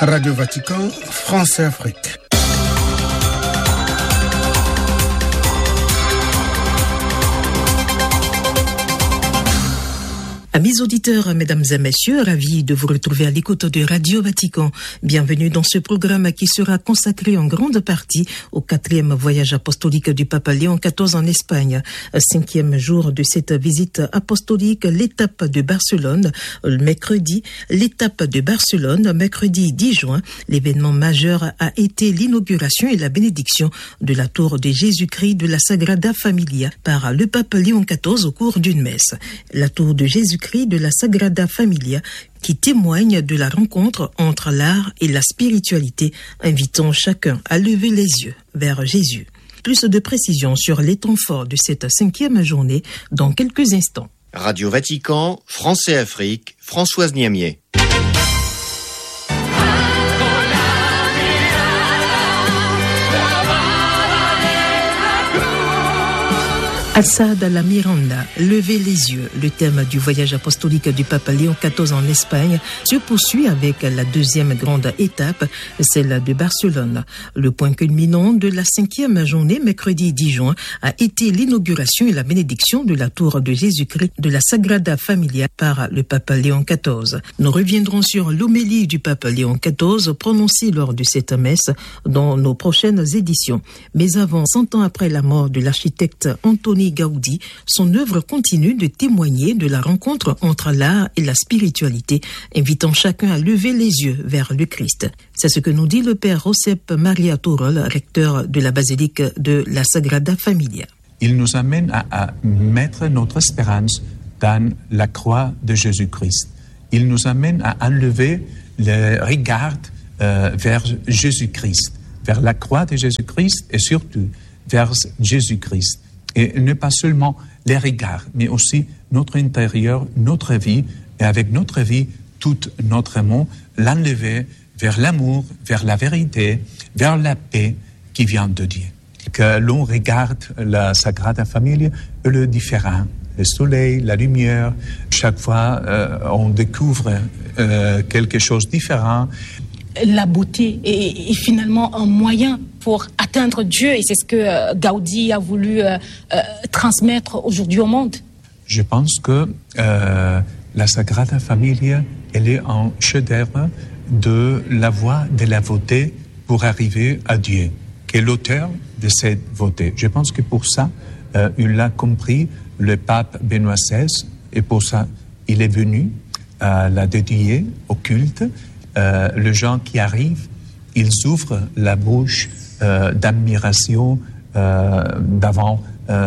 Radio Vatican, France et Afrique. Amis auditeurs, mesdames et messieurs, ravis de vous retrouver à l'écoute de Radio Vatican. Bienvenue dans ce programme qui sera consacré en grande partie au 4e voyage apostolique du pape Léon XIV en Espagne. 5e jour de cette visite apostolique, l'étape de Barcelone, mercredi. L'étape de Barcelone, mercredi 10 juin. L'événement majeur a été l'inauguration et la bénédiction de la tour de Jésus-Christ de la Sagrada Familia par le pape Léon XIV au cours d'une messe. La tour de Jésus-Christ de la Sagrada Familia qui témoigne de la rencontre entre l'art et la spiritualité, invitant chacun à lever les yeux vers Jésus. Plus de précisions sur les temps forts de cette 5e journée dans quelques instants. Radio Vatican, France et Afrique, Françoise Niamier. Alçada la Miranda, lever les yeux. Le thème du voyage apostolique du pape Léon XIV en Espagne se poursuit avec la 2e grande étape, celle de Barcelone. Le point culminant de la 5e journée, mercredi 10 juin, a été l'inauguration et la bénédiction de la tour de Jésus-Christ de la Sagrada Familia par le pape Léon XIV. Nous reviendrons sur l'homélie du pape Léon XIV prononcée lors de cette messe dans nos prochaines éditions. Mais avant, 100 ans après la mort de l'architecte Antoni Gaudi, son œuvre continue de témoigner de la rencontre entre l'art et la spiritualité, invitant chacun à lever les yeux vers le Christ. C'est ce que nous dit le père Josep Maria Turol, recteur de la basilique de la Sagrada Familia. Il nous amène à mettre notre espérance dans la croix de Jésus-Christ. Il nous amène à enlever le regard vers Jésus-Christ, vers la croix de Jésus-Christ et surtout vers Jésus-Christ. Et ne pas seulement les regards, mais aussi notre intérieur, notre vie, et avec notre vie, tout notre monde, l'enlever vers l'amour, vers la vérité, vers la paix qui vient de Dieu. Que l'on regarde la Sagrada Familia, le différent, le soleil, la lumière. Chaque fois, on découvre quelque chose de différent. La beauté est finalement un moyen pour atteindre Dieu, et c'est ce que Gaudi a voulu transmettre aujourd'hui au monde. Je pense que la Sagrada Familia, elle est un chef-d'œuvre de la voie de la beauté pour arriver à Dieu, qui est l'auteur de cette beauté. Je pense que pour ça, il l'a compris le pape Benoît XVI, et pour ça, il est venu la dédier au culte. Les gens qui arrivent, ils ouvrent la bouche d'admiration devant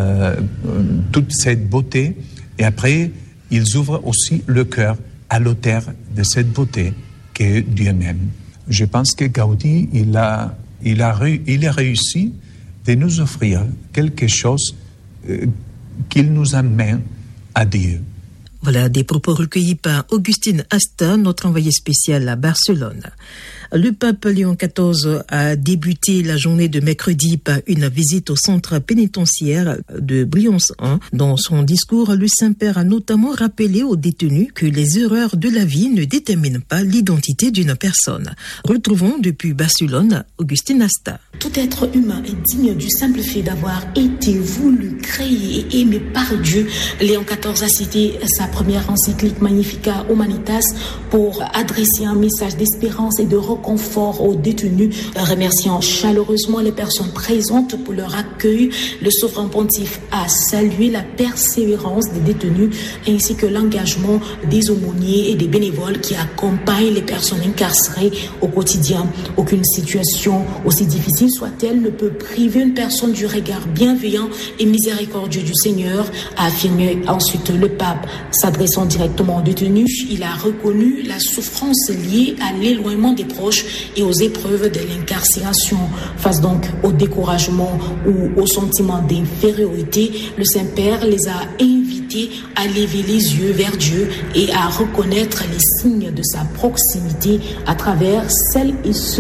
toute cette beauté, et après ils ouvrent aussi le cœur à l'auteur de cette beauté qui est Dieu même. Je pense que Gaudi il a réussi de nous offrir quelque chose qu'il nous amène à Dieu. Voilà des propos recueillis par Augustine Asta, notre envoyé spécial à Barcelone. Le pape Léon XIV a débuté la journée de mercredi par une visite au centre pénitentiaire de Briançon. Dans son discours, le Saint-Père a notamment rappelé aux détenus que les erreurs de la vie ne déterminent pas l'identité d'une personne. Retrouvons depuis Barcelone Augustine Asta. Tout être humain est digne du simple fait d'avoir été voulu, créé et aimé par Dieu. Léon XIV a cité sa première encyclique Magnificat Humanitas pour adresser un message d'espérance et de reconfort aux détenus, remerciant chaleureusement les personnes présentes pour leur accueil. Le souverain pontife a salué la persévérance des détenus ainsi que l'engagement des aumôniers et des bénévoles qui accompagnent les personnes incarcérées au quotidien. Aucune situation, aussi difficile soit-elle, ne peut priver une personne du regard bienveillant et miséricordieux du Seigneur, a affirmé ensuite le pape. S'adressant directement aux détenus, il a reconnu la souffrance liée à l'éloignement des proches et aux épreuves de l'incarcération. Face donc au découragement ou au sentiment d'infériorité, le Saint-Père les a invités à lever les yeux vers Dieu et à reconnaître les signes de sa proximité à travers celles et ceux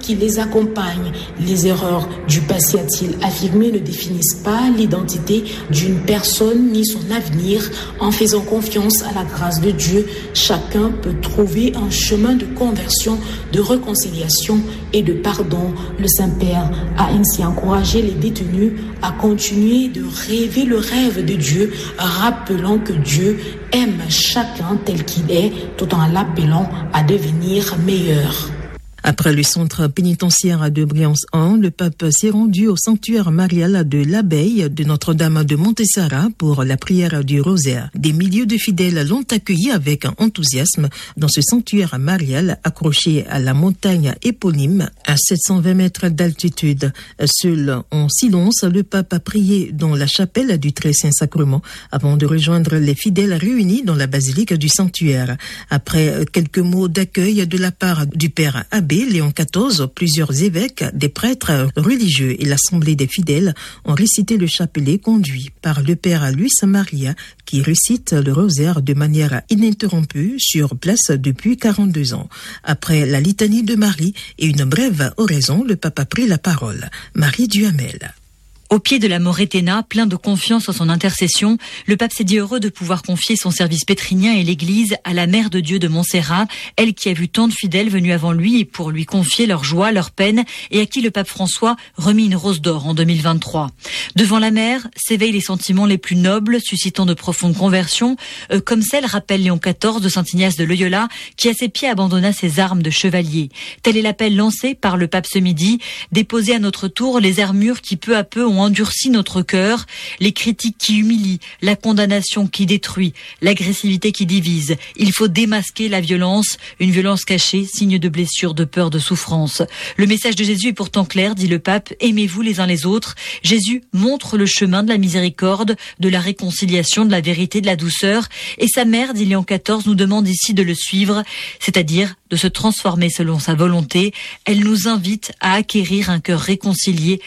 qui les accompagne. Les erreurs du passé, a-t-il affirmé, ne définissent pas l'identité d'une personne ni son avenir. En faisant confiance à la grâce de Dieu, chacun peut trouver un chemin de conversion, de réconciliation et de pardon. Le Saint-Père a ainsi encouragé les détenus à continuer de rêver le rêve de Dieu, rappelant que Dieu aime chacun tel qu'il est, tout en l'appelant à devenir meilleur. Après le centre pénitentiaire de Briançon 1, le pape s'est rendu au sanctuaire marial de l'Abbaye de Notre-Dame de Montessara pour la prière du rosaire. Des milliers de fidèles l'ont accueilli avec enthousiasme dans ce sanctuaire marial accroché à la montagne éponyme à 720 mètres d'altitude. Seul en silence, le pape a prié dans la chapelle du Très Saint Sacrement avant de rejoindre les fidèles réunis dans la basilique du sanctuaire. Après quelques mots d'accueil de la part du père abbé Léon XIV, plusieurs évêques, des prêtres religieux et l'assemblée des fidèles ont récité le chapelet conduit par le père Luis Maria qui récite le rosaire de manière ininterrompue sur place depuis 42 ans. Après la litanie de Marie et une brève oraison, le pape a pris la parole. Marie Duhamel. Au pied de la Moretena, plein de confiance en son intercession, le pape s'est dit heureux de pouvoir confier son service pétrinien et l'Église à la Mère de Dieu de Montserrat, elle qui a vu tant de fidèles venus avant lui et pour lui confier leur joie, leur peine, et à qui le pape François remit une rose d'or en 2023. Devant la Mère s'éveillent les sentiments les plus nobles, suscitant de profondes conversions, comme celle, rappelle Léon XIV, de Saint Ignace de Loyola, qui à ses pieds abandonna ses armes de chevalier. Tel est l'appel lancé par le pape ce midi, déposer à notre tour les armures qui peu à peu ont endurci notre cœur, les critiques qui humilient, la condamnation qui détruit, l'agressivité qui divise. Il faut démasquer la violence, une violence cachée, signe de blessure, de peur, de souffrance. Le message de Jésus est pourtant clair, dit le pape, aimez-vous les uns les autres. Jésus montre le chemin de la miséricorde, de la réconciliation, de la vérité, de la douceur. Et sa mère, dit Léon XIV, nous demande ici de le suivre, c'est-à-dire de se transformer selon sa volonté. Elle nous invite à acquérir un cœur réconcilié